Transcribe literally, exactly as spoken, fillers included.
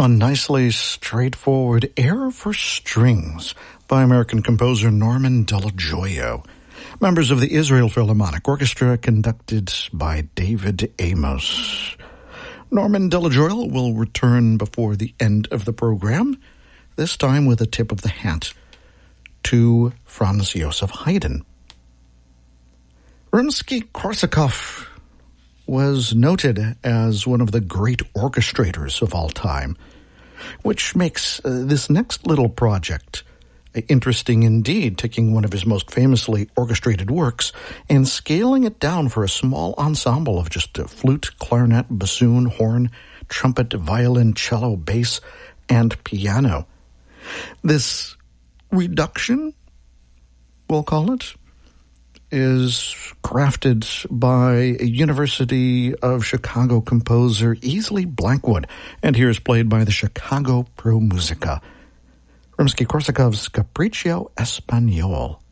A nicely straightforward air for strings by American composer Norman Delagioio. Members of the Israel Philharmonic Orchestra, conducted by David Amos. Norman Delagioio will return before the end of the program, this time with a tip of the hat to Franz Joseph Haydn. Rimsky-Korsakov was noted as one of the great orchestrators of all time, which makes uh, this next little project interesting indeed, taking one of his most famously orchestrated works and scaling it down for a small ensemble of just a flute, clarinet, bassoon, horn, trumpet, violin, cello, bass, and piano. This reduction, we'll call it, is crafted by a University of Chicago composer Easley Blackwood, and here is played by the Chicago Pro Musica. Rimsky-Korsakov's Capriccio Espagnol.